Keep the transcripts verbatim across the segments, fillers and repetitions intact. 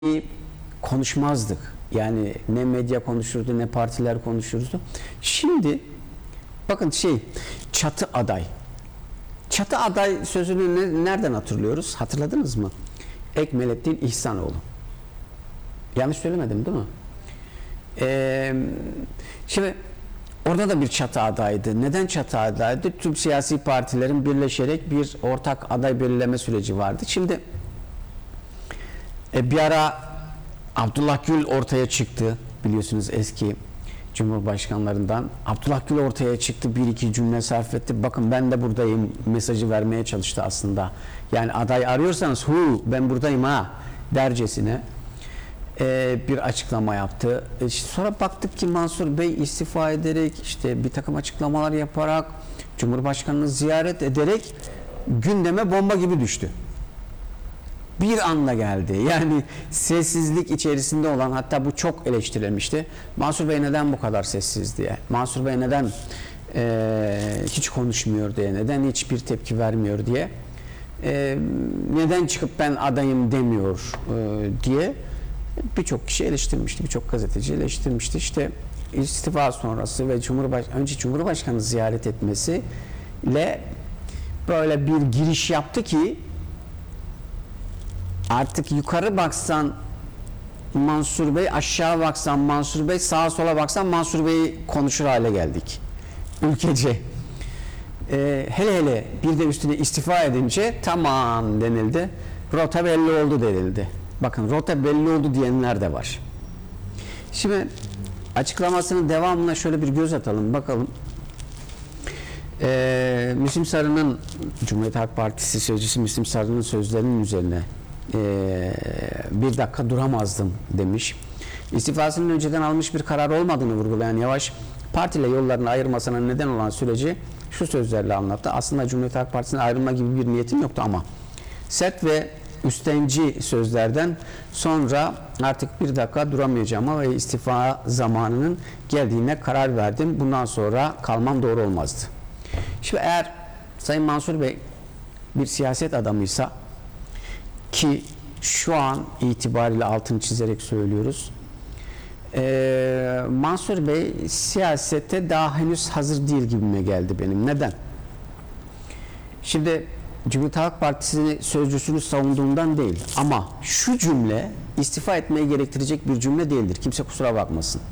konuşmazdık. Yani ne medya konuşurdu, ne partiler konuşurdu. Şimdi bakın şey, çatı aday. Çatı aday sözünü ne, nereden hatırlıyoruz? Hatırladınız mı? Ekmelettin İhsanoğlu. Yanlış söylemedim değil mi? Ee, şimdi orada da bir çatı adaydı. Neden çatı adaydı? Tüm siyasi partilerin birleşerek bir ortak aday belirleme süreci vardı. Şimdi e, bir ara Abdullah Gül ortaya çıktı. Biliyorsunuz eski Cumhurbaşkanlarından. Abdullah Gül ortaya çıktı. Bir iki cümle sarf etti. Bakın ben de buradayım mesajı vermeye çalıştı aslında. Yani aday arıyorsanız hu ben buradayım ha dercesine e, bir açıklama yaptı. E, işte sonra baktık ki Mansur Bey istifa ederek işte bir takım açıklamalar yaparak Cumhurbaşkanı'nı ziyaret ederek gündeme bomba gibi düştü. Bir anda geldi. Yani sessizlik içerisinde olan, hatta bu çok eleştirilmişti. Mansur Bey neden bu kadar sessiz diye. Mansur Bey neden e, hiç konuşmuyor diye. Neden hiçbir tepki vermiyor diye. E, neden çıkıp ben adayım demiyor e, diye birçok kişi eleştirmişti. Birçok gazeteci eleştirmişti. İşte istifa sonrası ve Cumhurbaş önce Cumhurbaşkanı ziyaret etmesiyle böyle bir giriş yaptı ki artık yukarı baksan Mansur Bey, aşağı baksan Mansur Bey, sağa sola baksan Mansur Bey konuşur hale geldik. Ülkece. Ee, hele hele bir de üstüne istifa edince tamam denildi. Rota belli oldu denildi. Bakın rota belli oldu diyenler de var. Şimdi açıklamasının devamına şöyle bir göz atalım. Bakalım. Ee, Müslim Sarı'nın, Cumhuriyet Halk Partisi sözcüsü Müslim Sarı'nın sözlerinin üzerine Ee, bir dakika duramazdım demiş. İstifasının önceden almış bir karar olmadığını vurgulayan Yavaş, partiyle yollarını ayırmasına neden olan süreci şu sözlerle anlattı. Aslında Cumhuriyet Halk Partisi'ne ayrılma gibi bir niyetim yoktu ama sert ve üstenci sözlerden sonra artık bir dakika duramayacağıma ve istifa zamanının geldiğine karar verdim. Bundan sonra kalmam doğru olmazdı. Şimdi eğer Sayın Mansur Bey bir siyaset adamıysa, ki şu an itibariyle altını çizerek söylüyoruz, Ee, Mansur Bey siyasete daha henüz hazır değil gibime geldi benim. Neden? Şimdi Cumhuriyet Halk Partisi sözcüsünü savunduğundan değil ama şu cümle istifa etmeyi gerektirecek bir cümle değildir. Kimse kusura bakmasın.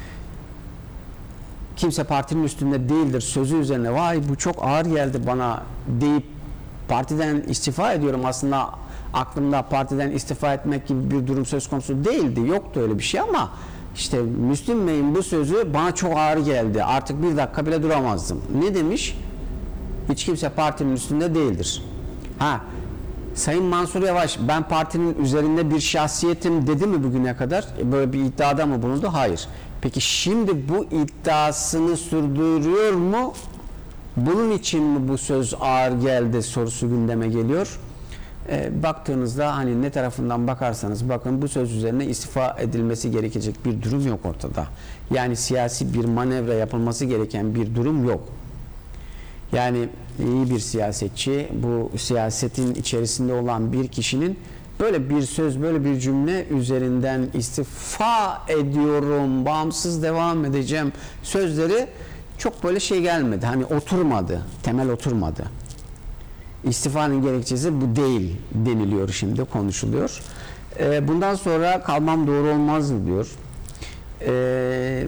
Kimse partinin üstünde değildir sözü üzerine vay bu çok ağır geldi bana deyip partiden istifa ediyorum, aslında aklımda partiden istifa etmek gibi bir durum söz konusu değildi. Yoktu öyle bir şey ama işte Müslüm Bey'in bu sözü bana çok ağır geldi. Artık bir dakika bile duramazdım. Ne demiş? Hiç kimse partinin üstünde değildir. Ha, Sayın Mansur Yavaş ben partinin üzerinde bir şahsiyetim dedi mi bugüne kadar? Böyle bir iddiada mı bulundu? Hayır. Peki şimdi bu iddiasını sürdürüyor mu? Bunun için mi bu söz ağır geldi sorusu gündeme geliyor. E, baktığınızda hani ne tarafından bakarsanız bakın bu söz üzerine istifa edilmesi gerekecek bir durum yok ortada. Yani siyasi bir manevra yapılması gereken bir durum yok. Yani iyi bir siyasetçi, bu siyasetin içerisinde olan bir kişinin böyle bir söz, böyle bir cümle üzerinden istifa ediyorum, bağımsız devam edeceğim sözleri çok böyle şey gelmedi. Hani oturmadı, temel oturmadı. İstifanın gerekçesi bu değil deniliyor, şimdi konuşuluyor. Ee, bundan sonra kalmam doğru olmaz diyor. Ee,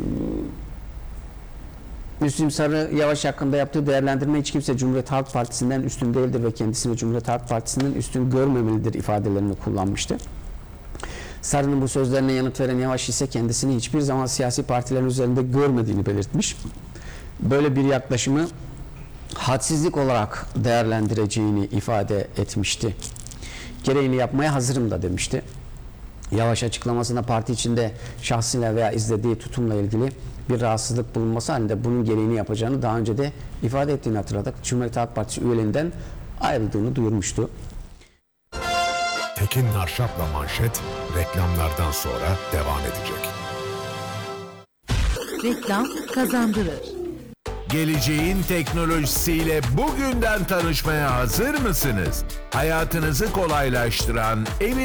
Müslim Sarı Yavaş hakkında yaptığı değerlendirme hiç kimse Cumhuriyet Halk Partisi'nden üstün değildir ve kendisini Cumhuriyet Halk Partisi'nden üstün görmemelidir ifadelerini kullanmıştı. Sarı'nın bu sözlerine yanıt veren Yavaş ise kendisini hiçbir zaman siyasi partilerin üzerinde görmediğini belirtmiş. Böyle bir yaklaşımı hadsizlik olarak değerlendireceğini ifade etmişti. Gereğini yapmaya hazırım da demişti. Yavaş açıklamasında parti içinde şahsıyla veya izlediği tutumla ilgili bir rahatsızlık bulunması halinde bunun gereğini yapacağını daha önce de ifade ettiğini hatırladık. Cumhuriyet Halk Partisi üyeliğinden ayrıldığını duyurmuştu. Tekin Narşap'la Manşet reklamlardan sonra devam edecek. Reklam kazandırır. Geleceğin teknolojisiyle bugünden tanışmaya hazır mısınız? Hayatınızı kolaylaştıran, emin